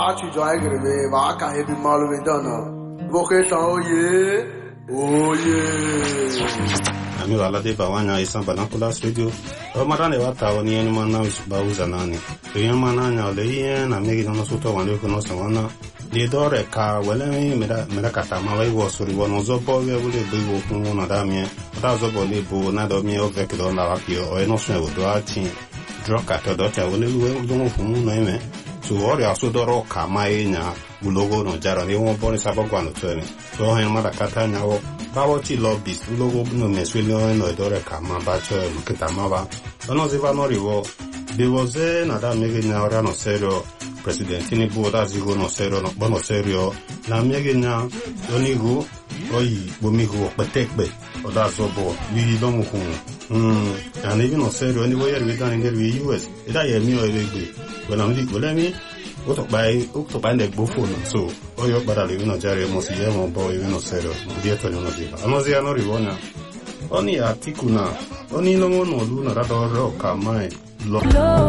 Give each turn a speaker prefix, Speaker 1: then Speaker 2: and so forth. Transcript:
Speaker 1: Achujo agrebe va ka hebi malu vedana. Vocation oye.
Speaker 2: Ami wala de bawanya isan Banakulas radio. O marane wata woni eni mana bauza nani. Yen mana nya le yen na megi no soto wande ko no sawana. Le dore ka wala mi mera kata ma wai wo suri wono zo bo we wule bi wo kun na da mi. Da zo bo le bo na do mi o vek do na wa ki o eno so wo do atin. Droka to do ta wole we do mo fun no ime. So ori asodoro ka mai nya ulogo no jara ni won boni sabo kwano twemi. So hen mara kata nya wo bawo ti lobbies ulogo no meswele no dore ka ma ba cho lukita ma ba. Ono ziva no rivo biwoze na da mege nya ora no serio president ni bo da zigo no serio no bono serio na mege nya onigo oyi bomigo petekbe oda zobo wi do mu hun and even no serio ni wo yer we dan ngeri US ida ye mi o egbe wala mi o to buy the phone so oyo bara le no jare mo si ye mo boy no serio die to no diva anozi no rivona oni article na oni lo no lu na da do ka mai lo